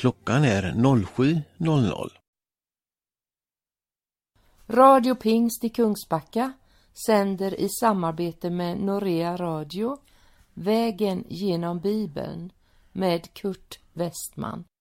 Klockan är 07.00. Radio Pingst i Kungsbacka sänder i samarbete med Norea Radio Vägen genom Bibeln med Kurt Westman.